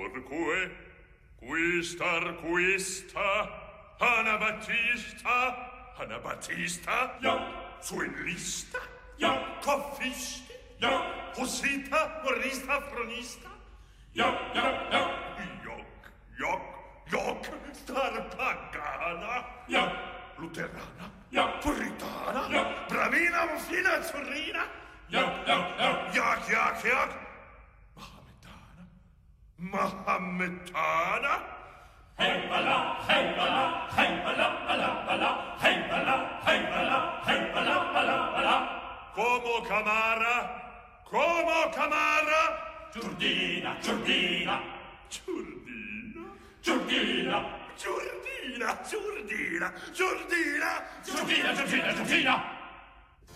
Porque, quista, Anabattista, ja, Suellista, ja, Coffisti, ja, Hussita, Morista, Fronista, ja, Joc, Starpagana, ja, Luterana, ja, Puritana, ja, Bramina, Muffina, Azzurrina, ja, Yak, Mahometana, hey bala, bala, bala, bala, hey bala. Como Camara, Giurdina, Giurdina.